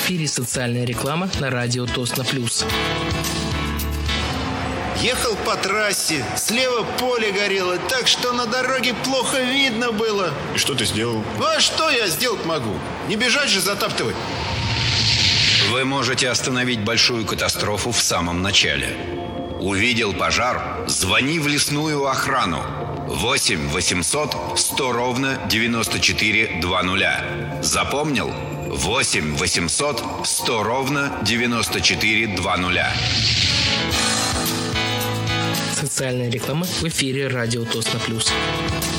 эфире социальная реклама на радио Тосно Плюс. Ехал по трассе, слева поле горело, так что на дороге плохо видно было. И что ты сделал? Ну а что я сделать могу? Не бежать же затаптывать. Вы можете остановить большую катастрофу в самом начале. Увидел пожар? Звони в лесную охрану. 8 800 100 ровно 94 20. Запомнил? 8 800 100 ровно 94 20. Социальная реклама в эфире радио Тосно Плюс.